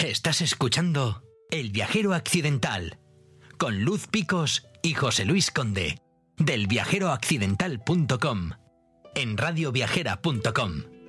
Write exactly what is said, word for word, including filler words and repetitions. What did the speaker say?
Estás escuchando El Viajero Accidental con Luz Picos y José Luis Conde del viajero accidental punto com en radio viajera punto com.